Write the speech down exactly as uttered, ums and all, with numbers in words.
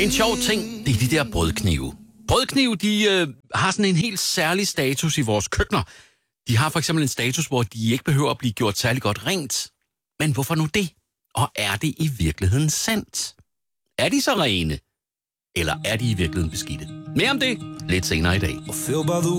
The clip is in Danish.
En sjov ting, det er de der brødknive. Brødknive, de øh, har sådan en helt særlig status i vores køkkener. De har for eksempel en status, hvor de ikke behøver at blive gjort særlig godt rent. Men hvorfor nu det? Og er det i virkeligheden sandt? Er de så rene? Eller er de i virkeligheden beskidte? Mere om det lidt senere i dag.